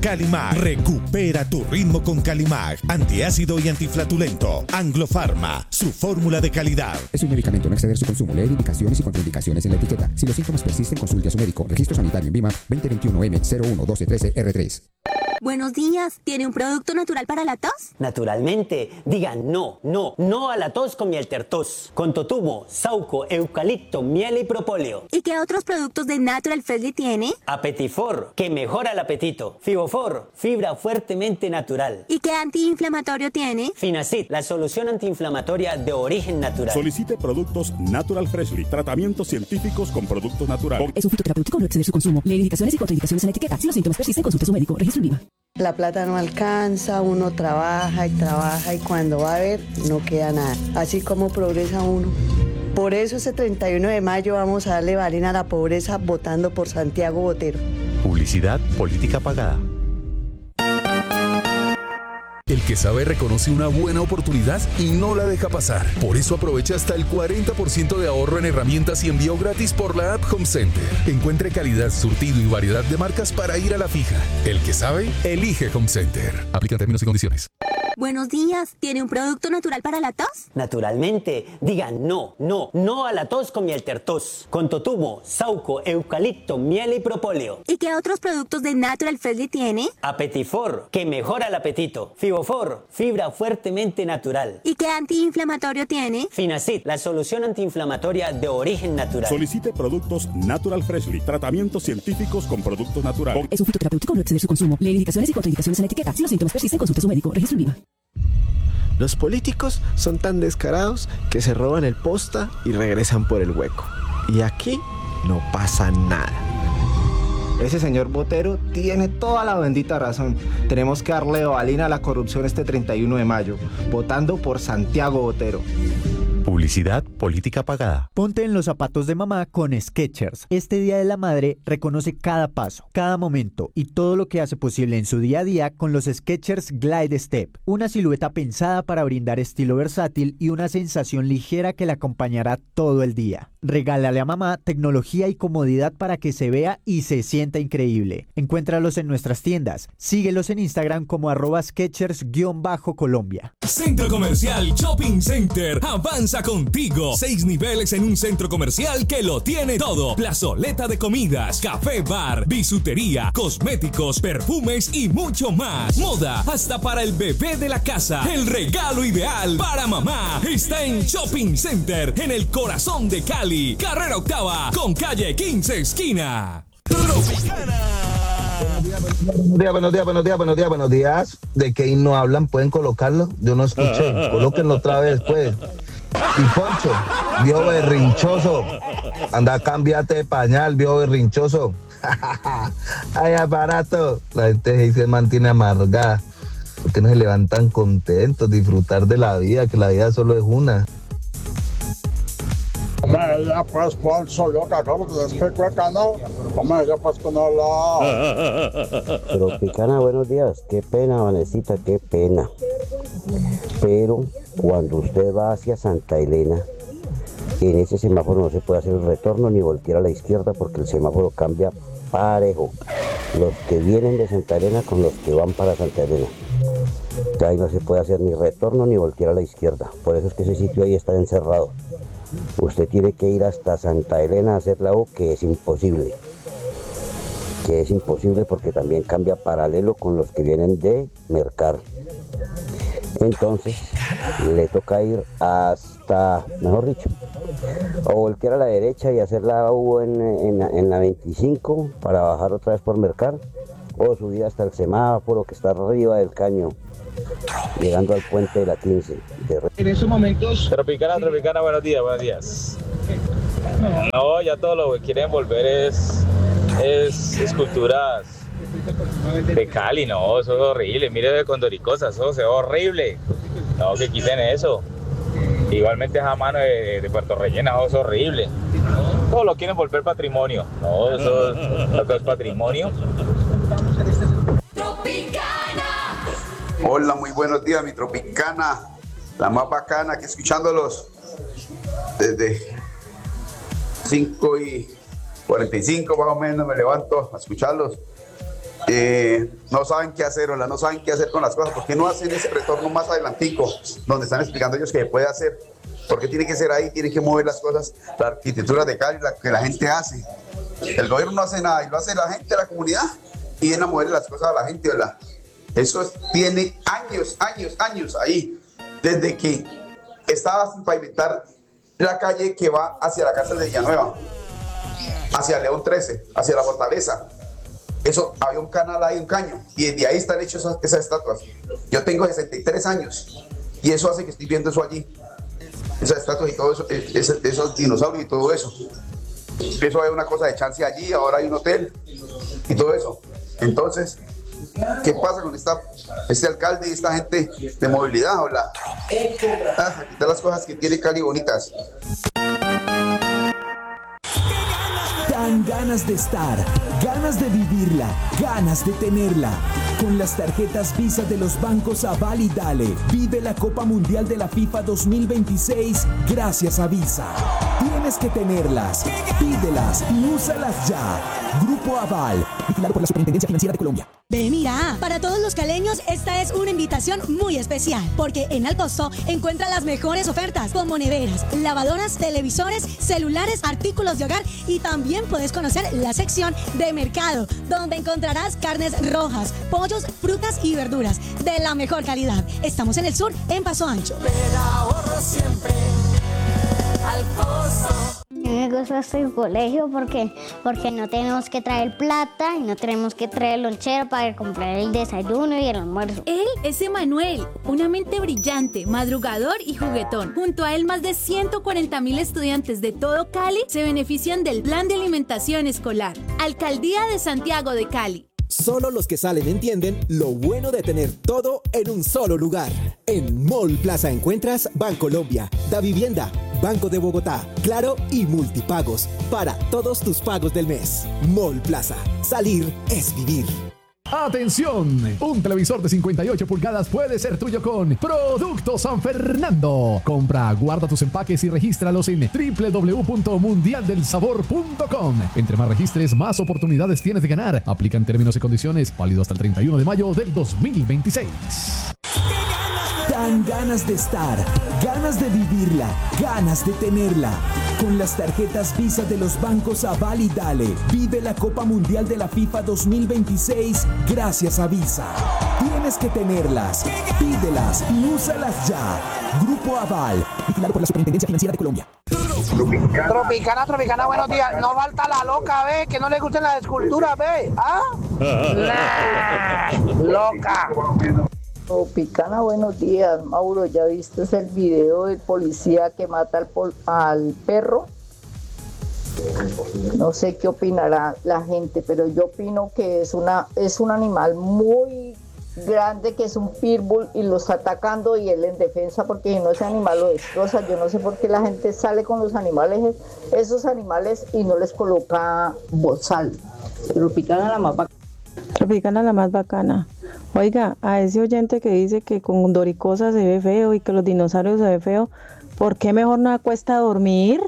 Calimag. Recupera tu ritmo con Calimag. Antiácido y antiflatulento. Anglofarma, su fórmula de calidad. Es un medicamento, no exceder su consumo. Leer indicaciones y contraindicaciones en la etiqueta. Si los síntomas persisten, consulte a su médico. Registro sanitario en VIMA 2021M011213R3. Buenos días. ¿Tiene un producto natural para la tos? Naturalmente. Digan no a la tos con miel tertos. Con totumo, sauco, eucalipto, miel y propóleo. ¿Y qué otros productos de Natural Freshly tiene? Apetifor, que mejora el apetito. Fibofor, fibra fuertemente natural. ¿Y qué antiinflamatorio tiene? Finacid, la solución antiinflamatoria de origen natural. Solicite productos Natural Freshly, tratamientos científicos con productos naturales. Es un fitoterapéutico, no exceder su consumo. Leer indicaciones y contraindicaciones en la etiqueta. Si los síntomas persisten, consulte a su médico. Registro en VIMA. La plata no alcanza, uno trabaja y cuando va a ver no queda nada. Así como progresa uno. Por eso ese 31 de mayo vamos a darle balín a la pobreza votando por Santiago Botero. Publicidad, política pagada. El que sabe reconoce una buena oportunidad y no la deja pasar. Por eso aprovecha hasta el 40% de ahorro en herramientas y envío gratis por la app Home Center. Encuentre calidad, surtido y variedad de marcas para ir a la fija. El que sabe, elige Home Center. Aplican términos y condiciones. Buenos días. ¿Tiene un producto natural para la tos? Naturalmente. Digan no a la tos con miel tertos. Con totumo, sauco, eucalipto, miel y propóleo. ¿Y qué otros productos de Natural Freshly tiene? Apetifor, que mejora el apetito. Fibofor, fibra fuertemente natural. ¿Y qué antiinflamatorio tiene? Finacid, la solución antiinflamatoria de origen natural. Solicite productos Natural Freshly, tratamientos científicos con productos naturales. Es un fitoterapéutico, no exceder su consumo. Leer indicaciones y contraindicaciones en la etiqueta. Si los síntomas persisten, consulte a su médico. Registro en VIMA. Los políticos son tan descarados que se roban el posta y regresan por el hueco. Y aquí no pasa nada. Ese señor Botero tiene toda la bendita razón. Tenemos que darle balín a la corrupción este 31 de mayo, votando por Santiago Botero. Publicidad, política pagada. Ponte en los zapatos de mamá con Skechers. Este Día de la Madre reconoce cada paso, cada momento y todo lo que hace posible en su día a día con los Skechers Glide Step. Una silueta pensada para brindar estilo versátil y una sensación ligera que la acompañará todo el día. Regálale a mamá tecnología y comodidad para que se vea y se sienta increíble. Encuéntralos en nuestras tiendas. Síguelos en Instagram como @Skechers_Colombia. Centro Comercial Shopping Center. Avanza contigo. 6 niveles en un centro comercial que lo tiene todo. Plazoleta de comidas, café, bar, bisutería, cosméticos, perfumes y mucho más. Moda hasta para el bebé de la casa. El regalo ideal para mamá está en Shopping Center, en el corazón de Cali. Carrera Octava con calle 15 esquina. Tropicana. Buenos días. ¿De qué himno hablan? ¿Pueden colocarlo? Yo no escuché. Colóquenlo otra vez, pues. Y Poncho, viejo berrinchoso. Anda, cámbiate de pañal, viejo berrinchoso. Ay, aparato. La gente se mantiene amargada. Porque no se levantan contentos, disfrutar de la vida, que la vida solo es una. Ya pues, Poncho, yo que acabo de decir cueca, ¿no? Hombre, ya pues con la... Tropicana, buenos días. Qué pena, Vanesita, qué pena. Pero cuando usted va hacia Santa Elena, en ese semáforo no se puede hacer el retorno ni voltear a la izquierda porque el semáforo cambia parejo. Los que vienen de Santa Elena con los que van para Santa Elena. Ahí no se puede hacer ni retorno ni voltear a la izquierda. Por eso es que ese sitio ahí está encerrado. Usted tiene que ir hasta Santa Elena a hacer la U, que es imposible. Porque también cambia paralelo con los que vienen de Mercar. Entonces, le toca ir hasta, mejor dicho, o voltear a la derecha y hacer la U en la 25 para bajar otra vez por Mercar, o subir hasta el semáforo que está arriba del caño, llegando al puente de la 15. En esos momentos... Tropicana, buenos días. No, ya todo lo que quieren volver es esculturas de Cali, no, eso es horrible. Mire de Condoricosa, eso se ve horrible. No, que quiten eso. Igualmente esa mano de Puerto Rellena, eso es horrible. Todo lo quieren volver patrimonio. No, eso es patrimonio. Hola, muy buenos días, mi Tropicana, la más bacana, aquí escuchándolos desde 5:45 más o menos, me levanto a escucharlos. no saben qué hacer, o no saben qué hacer con las cosas. ¿Por qué no hacen ese retorno más adelantico, donde están explicando ellos qué puede hacer? ¿Por qué tiene que ser ahí? Tiene que mover las cosas, la arquitectura de Cali, la que la gente hace. El gobierno no hace nada, y lo hace la gente de la comunidad, y viene a mover las cosas a la gente, ¿verdad? Eso tiene años ahí, desde que estaba sin pavimentar la calle que va hacia la cárcel de Villanueva, hacia León 13, hacia la fortaleza. Eso, había un canal ahí, un caño, y desde ahí están hechas esas estatuas. Yo tengo 63 años, y eso hace que estoy viendo eso allí. Esas estatuas y todo eso, esos dinosaurios y todo eso. Eso hay una cosa de chance allí, ahora hay un hotel y todo eso. Entonces, ¿qué pasa con este alcalde y esta gente de movilidad? Hola. Quitar las cosas que tiene Cali bonitas. Dan ganas de estar, ganas de vivirla, ganas de tenerla. Con las tarjetas Visa de los bancos Aval y Dale, vive la Copa Mundial de la FIFA 2026 gracias a Visa. Tienes que tenerlas, pídelas y úsalas ya. Grupo Aval, vigilado por la Superintendencia Financiera de Colombia. Ve, mira, para todos los caleños esta es una invitación muy especial, porque en Al Costo encuentra las mejores ofertas como neveras, lavadoras, televisores, celulares, artículos de hogar, y también puedes conocer la sección de mercado, donde encontrarás carnes rojas, pollos, frutas y verduras de la mejor calidad. Estamos en el sur, en Paso Ancho. Pero ahorro siempre Al Costo. A mí me gusta este colegio porque no tenemos que traer plata y no tenemos que traer lonchera para comprar el desayuno y el almuerzo. Él es Emanuel, una mente brillante, madrugador y juguetón. Junto a él, más de 140,000 estudiantes de todo Cali se benefician del plan de alimentación escolar. Alcaldía de Santiago de Cali. Solo los que salen entienden lo bueno de tener todo en un solo lugar. En Mall Plaza encuentras Bancolombia, Da Vivienda, Banco de Bogotá, Claro y Multipagos para todos tus pagos del mes. Mall Plaza. Salir es vivir. ¡Atención! Un televisor de 58 pulgadas puede ser tuyo con Producto San Fernando. Compra, guarda tus empaques y regístralos en www.mundialdelsabor.com. Entre más registres, más oportunidades tienes de ganar. Aplican términos y condiciones, válido hasta el 31 de mayo del 2026. Dan ganas de estar, ganas de vivirla, ganas de tenerla. Con las tarjetas Visa de los bancos Aval y Dale, vive la Copa Mundial de la FIFA 2026 gracias a Visa. Tienes que tenerlas, pídelas y úsalas ya. Grupo Aval, vigilado por la Superintendencia Financiera de Colombia. Tropicana, buenos días. No falta la loca, ve, que no le gusten las esculturas, ve. ¿Ah? Loca. Tropicana, buenos días. Mauro, ¿ya viste el video del policía que mata al perro? No sé qué opinará la gente, pero yo opino que es un animal muy grande, que es un pitbull, y lo está atacando y él en defensa, porque si no, ese animal lo destroza. Yo no sé por qué la gente sale con los animales, esos animales, y no les coloca bozal. Tropicana la más bacana. Oiga, a ese oyente que dice que con Doricosa se ve feo y que los dinosaurios se ve feo, ¿por qué mejor no acuesta a dormir?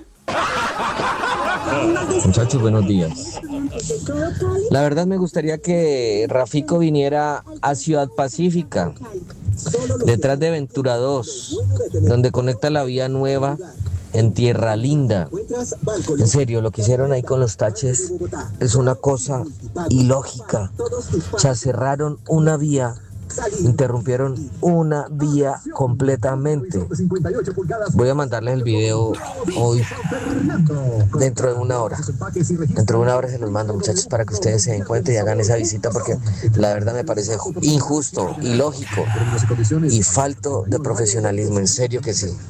Muchachos, buenos días. La verdad me gustaría que Rafico viniera a Ciudad Pacífica, detrás de Ventura 2, donde conecta la vía nueva en Tierra Linda. En serio, lo que hicieron ahí con los taches es una cosa ilógica. O sea, cerraron una vía, interrumpieron una vía completamente. Voy a mandarles el video hoy, dentro de una hora. Dentro de una hora se los mando, muchachos, para que ustedes se den cuenta y hagan esa visita, porque la verdad me parece injusto, ilógico y falto de profesionalismo. En serio que sí.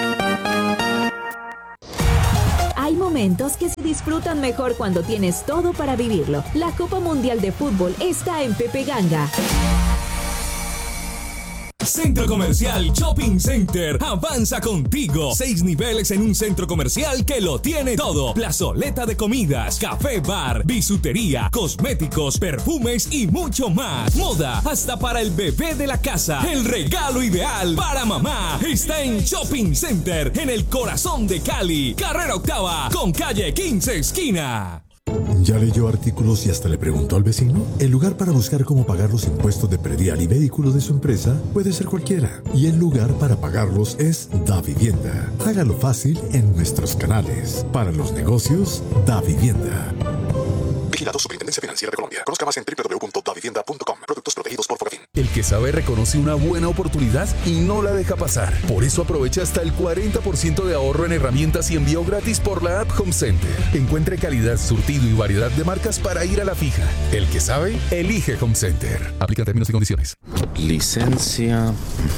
Hay momentos que se disfrutan mejor cuando tienes todo para vivirlo. La Copa Mundial de Fútbol está en Pepe Ganga. Centro Comercial Shopping Center avanza contigo. 6 niveles en un centro comercial que lo tiene todo. Plazoleta de comidas, café, bar, bisutería, cosméticos, perfumes y mucho más. Moda hasta para el bebé de la casa. El regalo ideal para mamá está en Shopping Center, en el corazón de Cali. Carrera Octava con calle 15 esquina. ¿Ya leyó artículos y hasta le preguntó al vecino? El lugar para buscar cómo pagar los impuestos de predial y vehículo de su empresa puede ser cualquiera. Y el lugar para pagarlos es DaVivienda. Hágalo fácil en nuestros canales. Para los negocios, DaVivienda. Vigilado Superintendencia Financiera de Colombia. Conozca más en www.davivienda.com. Productos protegidos por Fogafín. El que sabe reconoce una buena oportunidad y no la deja pasar. Por eso aprovecha hasta el 40% de ahorro en herramientas y envío gratis por la app Home Center. Encuentre calidad, surtido y variedad de marcas para ir a la fija. El que sabe, elige Home Center. Aplica términos y condiciones. Licencia,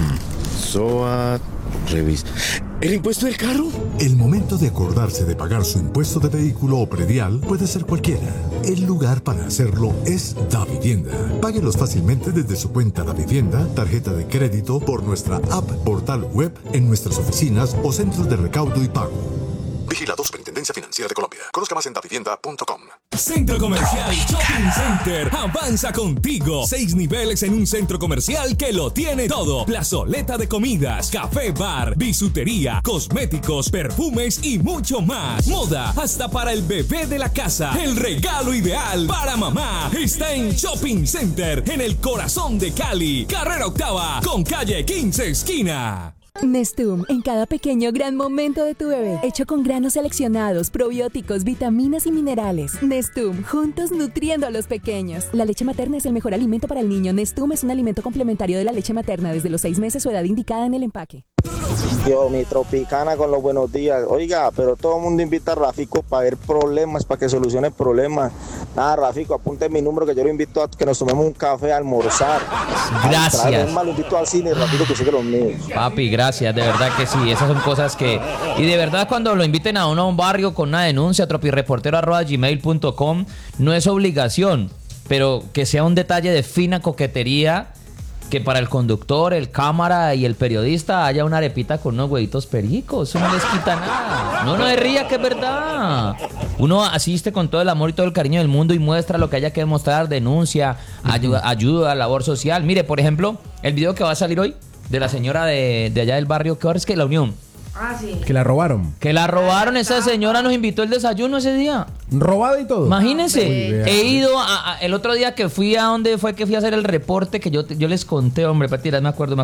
SOAT, revista. ¿El impuesto del carro? El momento de acordarse de pagar su impuesto de vehículo o predial puede ser cualquiera. El lugar para hacerlo es DaVivienda. Páguelos fácilmente desde su cuenta DaVivienda, tarjeta de crédito, por nuestra app, portal web, en nuestras oficinas o centros de recaudo y pago. Vigilado Superintendencia Financiera de Colombia. Conozca más en davivienda.com. Centro Comercial Shopping Center avanza contigo. 6 niveles en un centro comercial que lo tiene todo. Plazoleta de comidas, café, bar, bisutería, cosméticos, perfumes y mucho más. Moda hasta para el bebé de la casa. El regalo ideal para mamá está en Shopping Center, en el corazón de Cali. Carrera Octava con calle 15 esquina. Nestum, en cada pequeño gran momento de tu bebé, hecho con granos seleccionados, probióticos, vitaminas y minerales. Nestum, juntos nutriendo a los pequeños. La leche materna es el mejor alimento para el niño. Nestum es un alimento complementario de la leche materna desde los 6 meses o edad indicada en el empaque. Yo, mi Tropicana con los buenos días. Oiga, pero todo el mundo invita a Rafico para ver problemas, para que solucione problemas. Nada, Rafico, apunte mi número que yo lo invito a que nos tomemos un café a almorzar. Gracias. Lo invito al cine, Rafico, que sigue los míos. Papi, gracias, de verdad que sí, esas son cosas que... Y de verdad cuando lo inviten a uno a un barrio con una denuncia, tropireportero@gmail.com, no es obligación, pero que sea un detalle de fina coquetería, que para el conductor, el cámara y el periodista haya una arepita con unos huevitos pericos, eso no les quita nada. No se ría, que es verdad. Uno asiste con todo el amor y todo el cariño del mundo y muestra lo que haya que demostrar, denuncia, ayuda, labor social. Mire, por ejemplo, el video que va a salir hoy de la señora de allá del barrio, ¿qué hora es que La Unión? Ah, sí. Que la robaron. Que la robaron, esa señora nos invitó el desayuno ese día. Robada y todo. Imagínense, Uy, he ido el otro día que fui a donde fue que fui a hacer el reporte que yo les conté, hombre, para me acuerdo,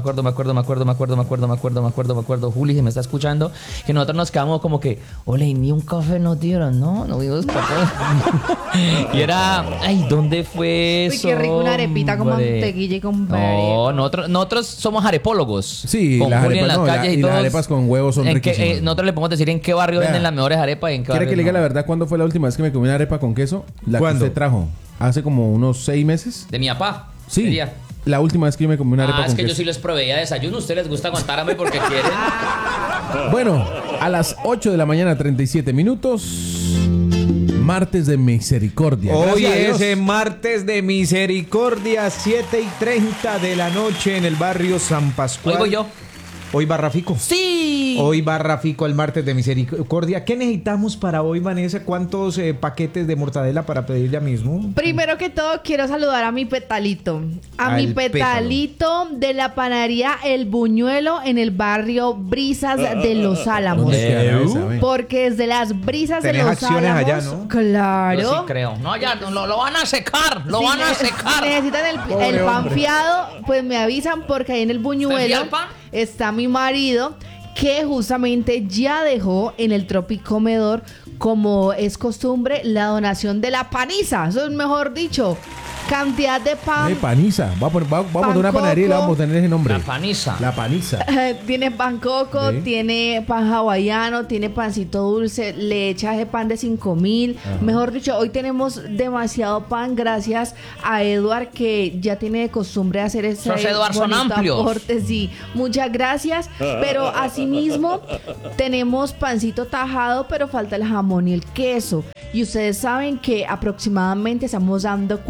Juli, se me está escuchando, que nosotros nos quedamos como que, ole, ni un café nos dieron, no vimos café. Y era, ay, ¿dónde fue eso? Uy, qué rico una arepita con mantequilla y con No, nosotros somos arepólogos. Sí, con las Juli arepas, en las calles y las todos. arepas con huevos son riquísimas. Nosotros le podemos decir en qué barrio venden las mejores arepas y en qué barrio ¿Quiere que le diga no. la verdad cuándo fue la última vez que me comí una arepa con queso? La ¿Cuándo? que usted trajo. Hace como unos 6 meses. De mi papá. Sí. Sería. La última vez que yo me comí una arepa con queso. Es que yo sí les proveía desayuno. ¿A ustedes les gusta aguantarme porque quieren? Bueno, a las 8 de la mañana, 37 minutos. Martes de misericordia. Hoy Gracias es martes de misericordia, 7:30 de la noche en el barrio San Pascual. Hoy voy yo. ¿Hoy va Rafico? ¡Sí! Hoy va Rafico el martes de misericordia. ¿Qué necesitamos para hoy, Vanessa? ¿Cuántos paquetes de mortadela para pedir ya mismo? Primero que todo, quiero saludar a mi petalito. A mi petalito de la panadería El Buñuelo en el barrio Brisas de Los Álamos. Porque desde las Brisas de Los acciones Álamos. allá, ¿no? Claro. Yo sí creo. No, ya lo van a secar. Lo van a secar. Si necesitan el pan fiado, pues me avisan porque ahí en el Buñuelo está mi marido, que justamente ya dejó en el Tropicomedor, como es costumbre, la donación de la paniza. Eso es mejor dicho. Cantidad de pan. Paniza. Vamos a una panadería y le vamos a tener ese nombre. La paniza. La paniza. Tiene pan coco, ¿Sí? tiene pan hawaiano, tiene pancito dulce, le echa ese pan de 5000. Mejor dicho, hoy tenemos demasiado pan gracias a Eduard, que ya tiene de costumbre hacer ese Los Eduard son bonito amplios. aporte. Sí, muchas gracias. Pero asimismo tenemos pancito tajado, pero falta el jamón y el queso. Y ustedes saben que aproximadamente estamos dando 400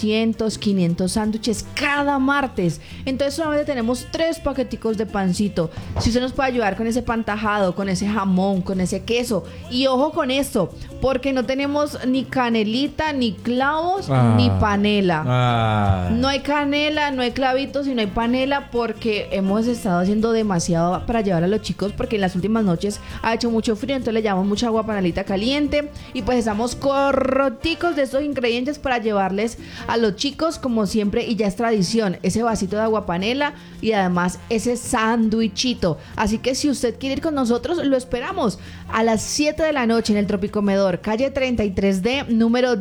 400, 500 sándwiches cada martes. Entonces solamente tenemos 3 paqueticos de pancito. Si usted nos puede ayudar con ese pan tajado, con ese jamón, con ese queso. Y ojo con esto, porque no tenemos ni canelita, ni clavos, ni panela. No hay canela, no hay clavitos y no hay panela porque hemos estado haciendo demasiado para llevar a los chicos, porque en las últimas noches ha hecho mucho frío, entonces le llevamos mucha agua panelita caliente y pues estamos corticos de estos ingredientes para llevarles a los chicos como siempre, y ya es tradición ese vasito de agua panela y además ese sándwichito. Así que si usted quiere ir con nosotros, lo esperamos a las 7 de la noche en el Tropicomedor, calle 33D, número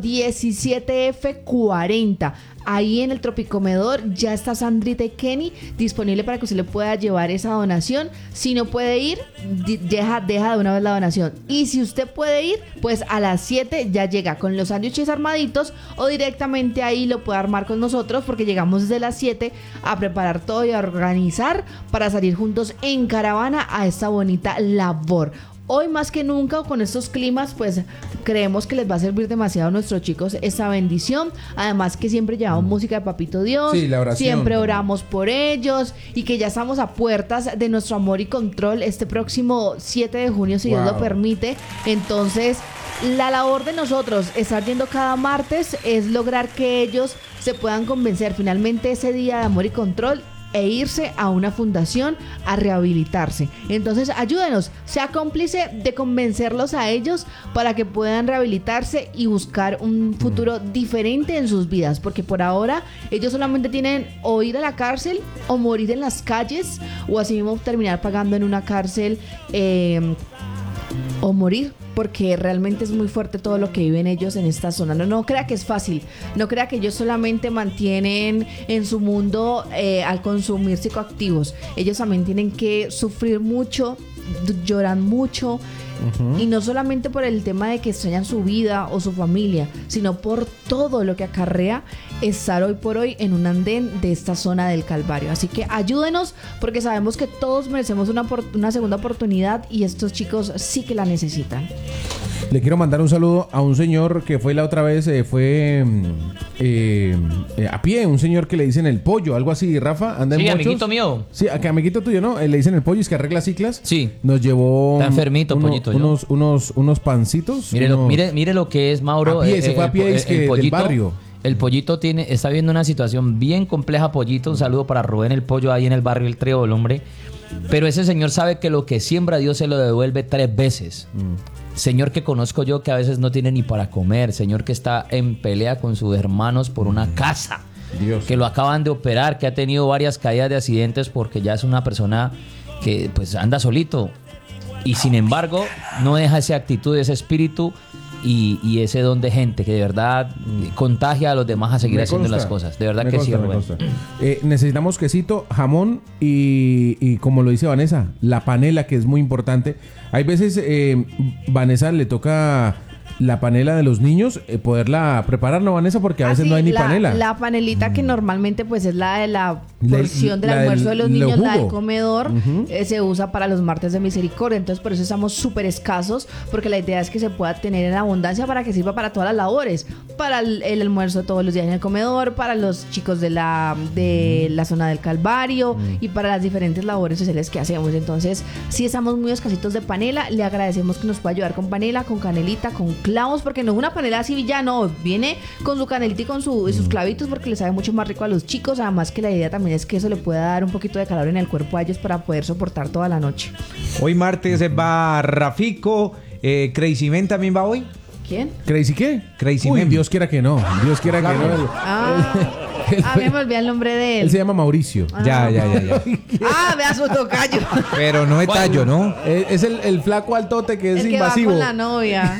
17F40. Ahí en el Tropicomedor ya está Sandrita y Kenny disponible para que usted le pueda llevar esa donación. Si no puede ir, deja de una vez la donación. Y si usted puede ir, pues a las 7 ya llega con los sándwiches armaditos, o directamente ahí lo puede armar con nosotros, porque llegamos desde las 7 a preparar todo y a organizar para salir juntos en caravana a esta bonita labor. Hoy más que nunca, con estos climas, pues creemos que les va a servir demasiado a nuestros chicos esta bendición. Además que siempre llevamos música de Papito Dios, sí, la oración, siempre oramos por ellos, y que ya estamos a puertas de nuestro Amor y Control este próximo 7 de junio, si Dios lo permite. Entonces, la labor de nosotros, estar yendo cada martes, es lograr que ellos se puedan convencer finalmente ese día de Amor y Control e irse a una fundación a rehabilitarse. Entonces ayúdenos, sea cómplice de convencerlos a ellos para que puedan rehabilitarse y buscar un futuro diferente en sus vidas, porque por ahora ellos solamente tienen o ir a la cárcel o morir en las calles, o así mismo terminar pagando en una cárcel o morir, porque realmente es muy fuerte todo lo que viven ellos en esta zona. No crea que es fácil, no crea que ellos solamente mantienen en su mundo al consumir psicoactivos. Ellos también tienen que sufrir mucho, lloran mucho, y no solamente por el tema de que extrañan su vida o su familia, sino por todo lo que acarrea estar hoy por hoy en un andén de esta zona del Calvario. Así que ayúdenos, porque sabemos que todos merecemos una segunda oportunidad, y estos chicos sí que la necesitan. Le quiero mandar un saludo a un señor que fue la otra vez, fue a pie, un señor que le dicen el pollo, algo así, Rafa, anda en sí, mochos. Amiguito mío. Sí, que amiguito tuyo, ¿no? Le dicen el pollo, es que arregla ciclas. Sí. Nos llevó está enfermito, pollito, unos pancitos. Mire lo que es, Mauro. A pie, se fue a pie, el pollito, del barrio. El pollito está viviendo una situación bien compleja, pollito. Un saludo para Rubén el pollo ahí en el barrio El Trébol, hombre. Pero ese señor sabe que lo que siembra Dios se lo devuelve 3 veces. Señor que conozco yo, que a veces no tiene ni para comer. Señor que está en pelea con sus hermanos por una casa. Dios. Que lo acaban de operar, que ha tenido varias caídas de accidentes, porque ya es una persona que pues anda solito. Y sin embargo, no deja esa actitud, ese espíritu y ese don de gente que de verdad contagia a los demás a seguir haciendo las cosas. De verdad que sí, Rubén. Necesitamos quesito, jamón y como lo dice Vanessa, la panela, que es muy importante. Hay veces, Vanessa, le toca la panela de los niños, poderla preparar, ¿no, Vanessa? Porque a veces no hay ni panela. La panelita que normalmente pues es la de la porción del almuerzo de los niños, la del comedor, se usa para los martes de misericordia. Entonces por eso estamos súper escasos, porque la idea es que se pueda tener en abundancia para que sirva para todas las labores, para el almuerzo todos los días en el comedor, para los chicos de la zona del Calvario y para las diferentes labores sociales que hacemos. Entonces sí estamos muy escasitos de panela. Le agradecemos que nos pueda ayudar con panela, con canelita, con clavos, porque no es una panela así ya, no, viene con su canelita y con sus clavitos, porque le sabe mucho más rico a los chicos. Además que la idea también es que eso le pueda dar un poquito de calor en el cuerpo a ellos para poder soportar toda la noche. Hoy martes va Rafico, Crazy Men también va hoy. ¿Quién? ¿Crazy qué? Crazy Men. Dios quiera que no. Dios quiera que no. Me olvidé el nombre de él. Él se llama Mauricio. Ya. Vea su tocayo. Pero no es tallo, ¿no? Es el flaco altote que es el invasivo. Que va con la novia.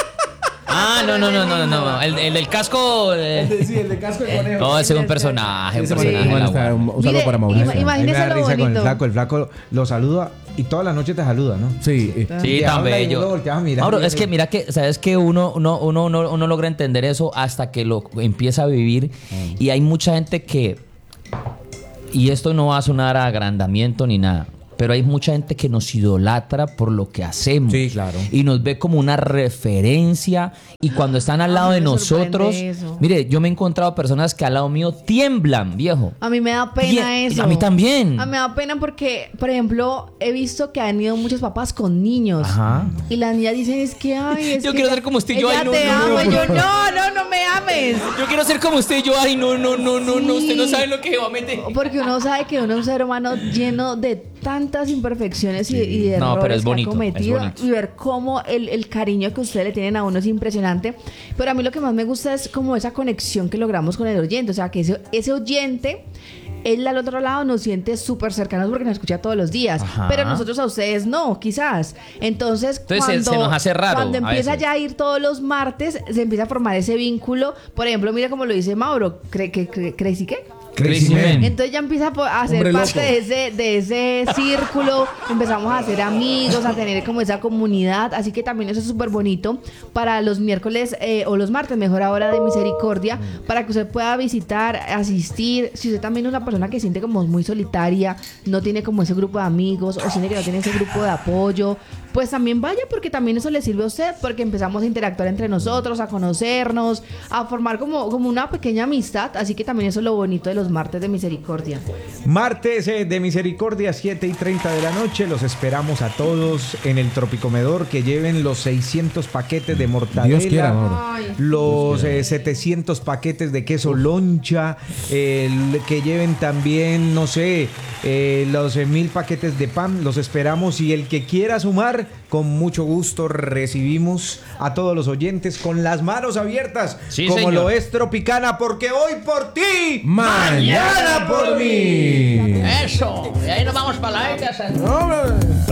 No. El del casco. Sí, el de casco de conejo. No, ese es un personaje. Un saludo para Mauricio. Imagínese lo bonito. Con el flaco lo saluda y toda la noche te saluda, ¿no? Sí, tan bello. Mauro, es que mira que, ¿sabes que uno logra entender eso hasta que lo empieza a vivir? Y hay mucha gente que, y esto no va a sonar a agrandamiento ni nada, pero hay mucha gente que nos idolatra por lo que hacemos. Sí, claro. Y nos ve como una referencia. Y cuando están al lado de nosotros, mire, yo me he encontrado personas que al lado mío tiemblan, viejo. A mí me da pena eso. A mí también. A mí me da pena porque, por ejemplo, he visto que han ido muchos papás con niños. Ajá. Y las niñas dicen, es que, ay, es yo que quiero ser como usted y yo, ay, no, te no, amo. no, Y yo, no me ames. Yo quiero ser como usted y yo, ay, no, usted no sabe lo que va a meter. Porque uno sabe que uno es un ser humano lleno de tantas imperfecciones y de errores pero es bonito, que ha cometido. es bonito. Y ver cómo el cariño que ustedes le tienen a uno es impresionante. Pero a mí lo que más me gusta es como esa conexión que logramos con el oyente. O sea, que ese oyente, él al otro lado nos siente súper cercanos porque nos escucha todos los días. Ajá. Pero nosotros a ustedes no, quizás. Entonces se nos hace raro. Cuando empieza a veces ya a ir todos los martes, se empieza a formar ese vínculo. Por ejemplo, mira como lo dice Mauro. ¿Crazy qué? Crazy Man. Entonces ya empieza a ser Hombre parte loco. de ese círculo. Empezamos a ser amigos, a tener como esa comunidad. Así que también eso es súper bonito para los miércoles o los martes, mejor ahora de misericordia, para que usted pueda visitar, asistir. Si usted también es una persona que siente como muy solitaria, no tiene como ese grupo de amigos o siente que no tiene ese grupo de apoyo, pues también vaya, porque también eso le sirve a usted, porque empezamos a interactuar entre nosotros, a conocernos, a formar como una pequeña amistad. Así que también eso es lo bonito de los martes de misericordia. Martes de misericordia, 7:30 de la noche. Los esperamos a todos en el Tropicomedor, que lleven los 600 paquetes de mortadela, Dios quiera, Mauro. los 700 paquetes de queso loncha, que lleven también, no sé, los 1000 paquetes de pan. Los esperamos, y el que quiera sumar, con mucho gusto recibimos a todos los oyentes con las manos abiertas, sí, como señor. lo es Tropicana, porque hoy por ti, mañana por mí. Eso. Y ahí nos vamos para la casa.